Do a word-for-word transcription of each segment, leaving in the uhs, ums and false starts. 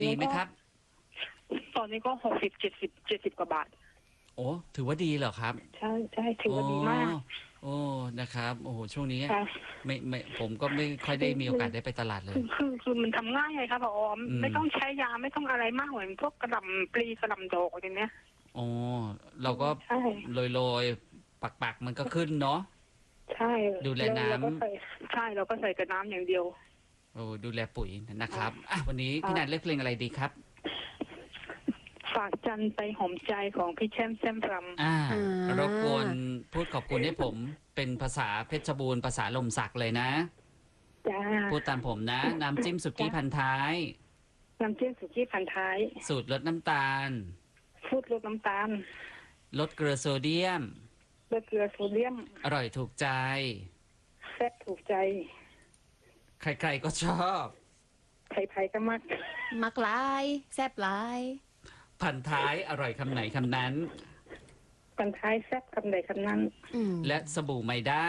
ดีไหมครับตอนนี้ก็หกสิบเจ็ดสิบเจ็ดสิบกว่าบาทโอ้ถือว่าดีเหรอครับใช่ใช่ถือว่าดีมากโอ้นะครับโอ้โหช่วงนี้ไม่ไม่ผมก็ไม่ค่อยได้มีโอกาสได้ไปตลาดเลยคือคือมันทำง่ายไงครับพออมไม่ต้องใช้ยาไม่ต้องอะไรมากเหมือนพวกกระหล่ำปลีกระหล่ำดอกอะไรเนี้ยอ๋อเราก็โรยโรยปักปักมันก็ขึ้นเนาะใช่ดูแลน้ำใช่เราก็ใส่กระน้ำอย่างเดียวโอ้ดูแลปุ๋ยนะครับอ่ะวันนี้พี่นันเลือกเพลงอะไรดีครับฝากจันไปหอมใจของพี่แช่มแช่มรำอ่ารบกวนพูดขอบคุณให้ผมเป็นภาษาเพชรบูรณ์ภาษาลมศักดิ์เลยนะจ้าพูดตามผมนะน้ำจิ้มสุกี้พันท้ายน้ำจิ้มสุกี้พันท้ายสูตรลดน้ำตาลสูตรลดน้ำตาลลดเกลือโซเดียมลดเกลือโซเดียมอร่อยถูกใจแซ่บถูกใจใครๆก็ชอบใครๆก็มักมักหลายแซ่บหลายพันท้ายอร่อยคำไหนคำนั้นพันท้ายแซ่บคำไหนคำนั้นและสบู่ไมด้า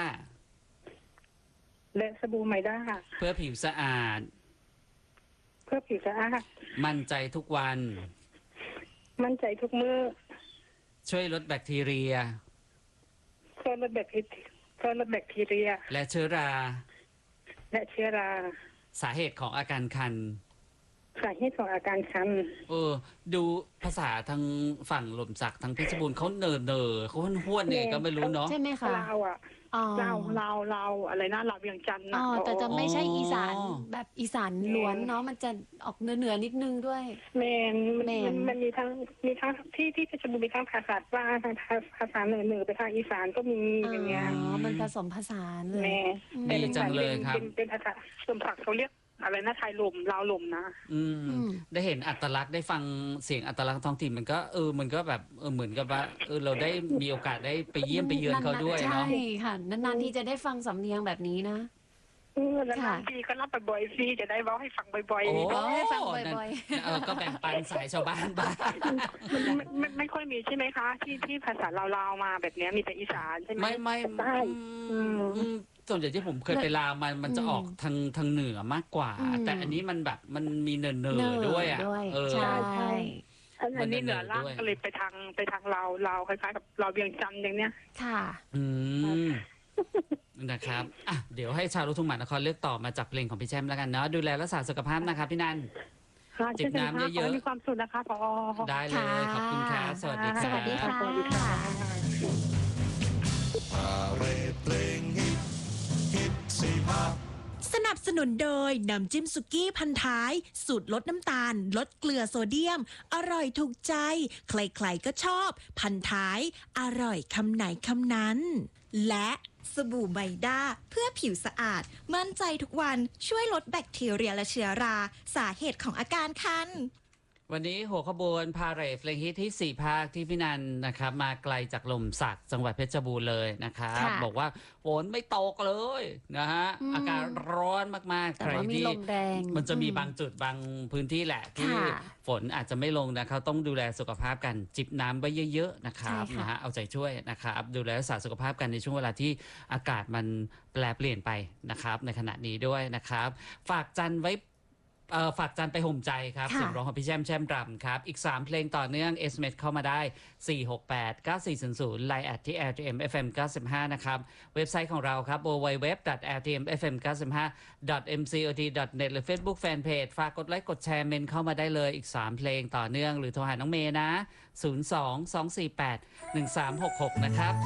และสบู่ไมด้าเพื่อผิวสะอาดเพื่อผิวสะอาดมั่นใจทุกวันมั่นใจทุกมื้อช่วยลดแบคทีเรียช่วยลดแบคทีช่วยลดแบคทีเรียและเชื้อราและเชื้อราสาเหตุของอาการคันสาเหตุของอาการคันเออดูภาษาทางฝั่งหล่มสักทางเพชรบูรณ์เขาเนอเนอเขาห้วนๆเนี่ยก็ไม่รู้เนาะใช่ไหมคะเราอ่ะเราเราเราอะไรนะเราเวียงจันทร์นะแต่จะไม่ใช่อีสานแบบอีสานล้วนเนาะมันจะออกเนื้อเนื้อนิดนึงด้วยแมนมันมันมีทั้งมีทั้งที่ที่เพชรบูรณ์มีทั้งภาษาว่าทางภาษาเหนือเหนือไปทางอีสานก็มีอย่างเงี้ยอ๋อมันผสมผสานเลยดีจังเลยครับเป็นภาษาสมศักดิ์เขาเรียกอะไรนะไทยลมลาวลมนะอืมได้เห็นอัตลักษณ์ได้ฟังเสียงอัตลักษณ์ท้องถิ่นมันก็เออมันก็แบบเออเหมือนกับว่าเออเราได้มีโอกาสได้ไปเยี่ยมไปเยือนเขาด้วยเนาะใช่ค่ะนานๆที่จะได้ฟังสำเนียงแบบนี้นะเออนานๆทีก็รับบ่อยๆสิจะได้เว้าให้ฟังบ่อยๆโอ้ให้ฟังบ่อยๆเออก็แบ่งปันสายชาวบ้านบ้างไม่ไม่ค่อยมีใช่ไหมคะที่ที่ภาษาลาวๆมาแบบนี้มีแต่อีสานใช่ไหมไม่ไม่ใช่ส่วนใหญ่ที่ผมเคยไปลาวมันมันจะออกทางทางเหนือมากกว่าแต่อันนี้มันแบบมันมีเนินเนอด้วยอ่ะเออใช่ใช่อันนี้เหนือล่างก็เลยไปทางไปทางเราเราคล้ายๆกับเราเวียงจันทร์อย่างเนี้ยค่ะอืมนะครับอ่ะเดี๋ยวให้ชาวลูกทุ่งมหานครเลือกต่อมาจากเพลงของพี่แชมป์แล้วกันเนาะดูแลรักษาสุขภาพนะครับพี่นันจิบน้ำเยอะๆมีความสุขนะคะพอได้เลยขอบคุณค่ะสวัสดีค่ะสวัสดีค่ะเพลงฮิตฮิตสี่ภาคสนับสนุนโดยน้ำจิ้มสุกี้พันท้ายสูตรลดน้ำตาลลดเกลือโซเดียมอร่อยถูกใจใครๆก็ชอบพันท้ายอร่อยคำไหนคำนั้นและสบู่ไมด้าเพื่อผิวสะอาดมั่นใจทุกวันช่วยลดแบคทีเรียและเชื้อราสาเหตุของอาการคันวันนี้หัวขบวนพาเหรดเพลงฮิตที่สี่ภาคที่พี่นันนะครับมาไกลจากลมสักจังหวัดเพชรบูรณ์เลยนะครับบอกว่าฝนไม่ตกเลยนะฮะอากาศร้อนมากๆใครที่มันจะมีบางจุดบางพื้นที่แหละที่ฝนอาจจะไม่ลงนะเขาต้องดูแลสุขภาพกันจิบน้ำไว้เยอะๆนะครับนะฮะเอาใจช่วยนะครับดูแลรักษาสุขภาพกันในช่วงเวลาที่อากาศมันแปรเปลี่ยนไปนะครับในขณะนี้ด้วยนะครับฝากจันไว้ฝากจันไปห่มใจครับเสียงร้องของพี่แช่มแช่มรำครับอีกสามเพลงต่อเนื่อง เอส เอ็ม เอส เข้ามาได้สี่ หก แปด เก้า สี่ ศูนย์ ศูนย์ ไลน์ แอท ที่ แอล ที เอ็ม เอฟ เอ็ม เก้าสิบห้า นะครับเว็บไซต์ของเราครับ ดับเบิลยู ดับเบิลยู ดับเบิลยู ดอท แอล ที เอ็ม เอฟ เอ็ม เก้าสิบห้า ดอท เอ็ม ซี โอ ที ดอท เน็ต หรือ Facebook Fanpage ฝากกดไลค์กดแชร์เมนเข้ามาได้เลยอีกสามเพลงต่อเนื่องหรือโทรหาน้องเมย์นะศูนย์ สอง สอง สี่ แปด หนึ่ง สาม หก หกนะครับ